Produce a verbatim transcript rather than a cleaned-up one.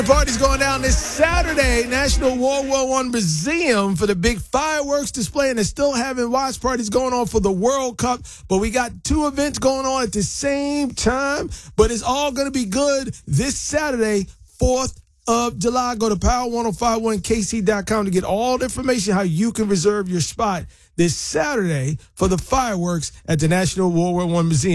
The party's going down this Saturday, National World War One Museum for the big fireworks display, and they're still having watch parties going on for the World Cup. But we got two events going on at the same time, but it's all going to be good this Saturday, fourth of July. Go to power ten fifty-one K C dot com to get all the information how you can reserve your spot this Saturday for the fireworks at the National World War One Museum.